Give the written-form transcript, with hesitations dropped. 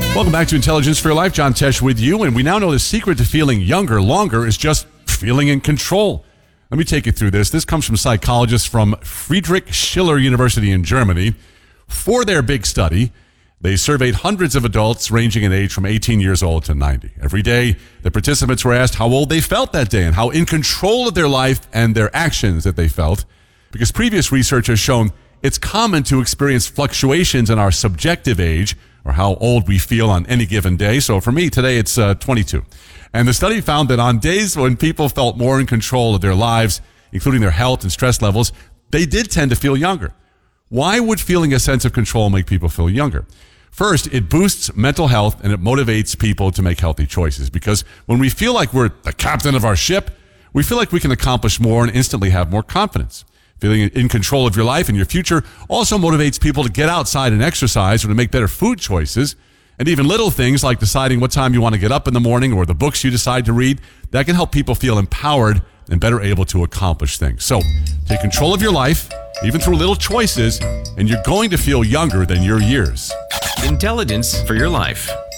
Welcome back to Intelligence for Your Life. John Tesh with you, and we now know the secret to feeling younger longer is just feeling in control. Let me take you through this. This comes from psychologists from Friedrich Schiller University in Germany. For their big study, they surveyed hundreds of adults ranging in age from 18 years old to 90. Every day, the participants were asked how old they felt that day and how in control of their life and their actions that they felt, because previous research has shown it's common to experience fluctuations in our subjective age, or how old we feel on any given day. So for me, today it's 22. And the study found that on days when people felt more in control of their lives, including their health and stress levels, they did tend to feel younger. Why would feeling a sense of control make people feel younger? First, it boosts mental health and it motivates people to make healthy choices, because when we feel like we're the captain of our ship, we feel like we can accomplish more and instantly have more confidence. Feeling in control of your life and your future also motivates people to get outside and exercise or to make better food choices. And even little things like deciding what time you want to get up in the morning or the books you decide to read, that can help people feel empowered and better able to accomplish things. So take control of your life, even through little choices, and you're going to feel younger than your years. Intelligence for Your Life.